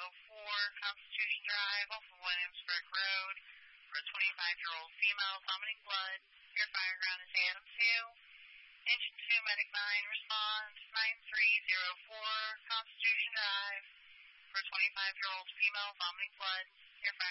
Constitution Drive off of Williamsburg Road for a 25-year-old female vomiting blood. Your fire ground is Adam 2. Engine 2, Medic 9, respond 9304 Constitution Drive for a 25-year-old female vomiting blood. Your fire